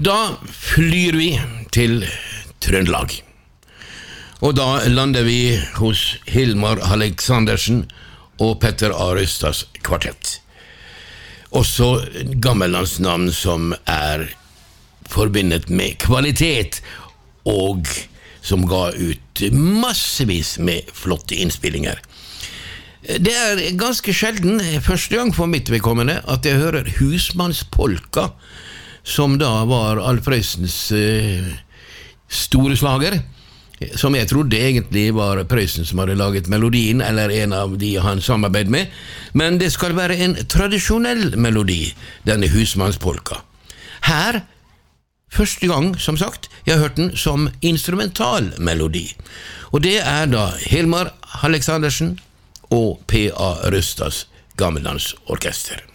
Da flyr vi til Trøndelag. Og da lander vi hos Hilmar Aleksandersen og Petter A. Røstads kvartett. Også gammellandsnavn som forbindet med kvalitet, og som ga ut massevis med flotte innspillinger. Det ganske sjelden, første gang for mitt vedkommende, at jeg hører Husmannspolka, som da var Alf Prøysens store slager, som jeg trodde egentlig var Prøysen som hadde laget melodien, eller en av de han samarbeid med, men det skal være en tradisjonell melodi, denne Husmannspolka. Her, første gang, som sagt, jeg har hørt den som instrumental melodi, og det da Hilmar Aleksandersen og P.A. Røstads Gammellandsorkester.